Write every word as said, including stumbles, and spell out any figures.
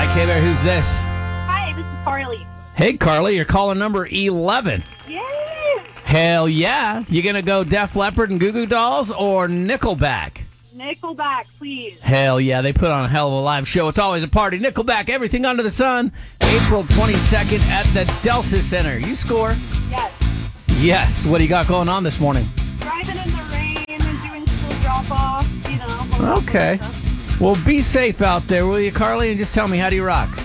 Hey there, who's this? Hi, this is Carly. Hey, Carly, you're calling number eleven. Yay! Hell yeah. You going to go Def Leppard and Goo Goo Dolls or Nickelback? Nickelback, please. Hell yeah, they put on a hell of a live show. It's always a party. Nickelback, everything under the sun. April twenty-second at the Delta Center. You score? Yes. Yes. What do you got going on this morning? Driving in the rain and doing school drop-off, you know. Okay. Well, be safe out there, will you, Carly? And just tell me, how do you rock?